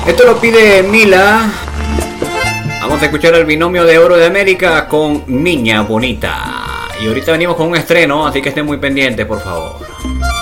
Esto lo pide Mila. Vamos a escuchar el binomio de oro de América con Niña Bonita. Y ahorita venimos con un estreno, así que estén muy pendientes, por favor.